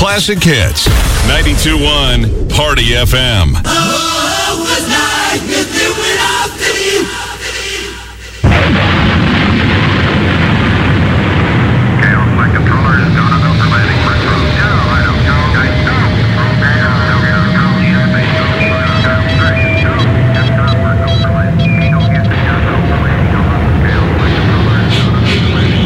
classic hits. 92.1 Party FM. Oh, it was nice.